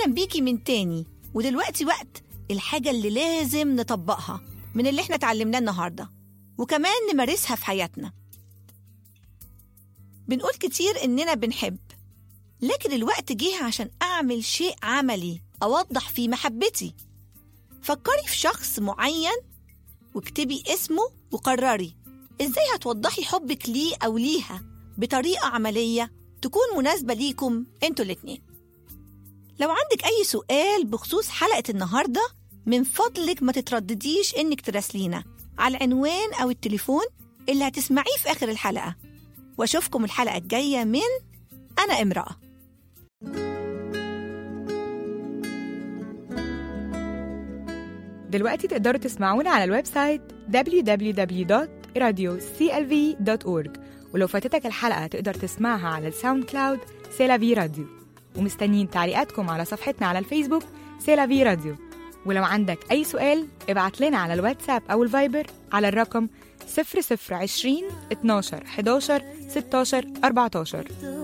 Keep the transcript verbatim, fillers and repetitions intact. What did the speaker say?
أهلا بيكي من تاني. ودلوقتي وقت الحاجة اللي لازم نطبقها من اللي احنا تعلمناه النهاردة، وكمان نمارسها في حياتنا. بنقول كتير إننا بنحب، لكن الوقت جه عشان أعمل شيء عملي أوضح فيه محبتي. فكري في شخص معين واكتبي اسمه وقرري إزاي هتوضحي حبك ليه أو ليها بطريقة عملية تكون مناسبة ليكم انتوا الاتنين. لو عندك أي سؤال بخصوص حلقة النهاردة، من فضلك ما تتردديش إنك تراسلينا على العنوان أو التليفون اللي هتسمعيه في آخر الحلقة. وأشوفكم الحلقة الجاية من أنا امرأة. دلوقتي تقدروا تسمعونا على الويب سايت دبليو دبليو دبليو دوت راديو سي إل في دوت أورج، ولو فاتتك الحلقة تقدر تسمعها على الساوند كلاود سيلافي راديو. ومستنيين تعليقاتكم على صفحتنا على الفيسبوك سيلافي راديو. ولو عندك أي سؤال ابعت لنا على الواتساب أو الفايبر على الرقم صفر صفر عشرين اتناشر حداشر ستاشر أربعتاشر.